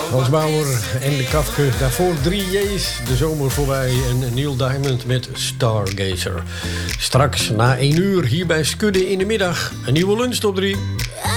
Hans Bauer en de Kafke. Daarvoor 3 J's, de zomer voorbij. En Neil Diamond met Stargazer. Straks na 1 uur hier bij Skudde in de middag. Een nieuwe lunch top 3.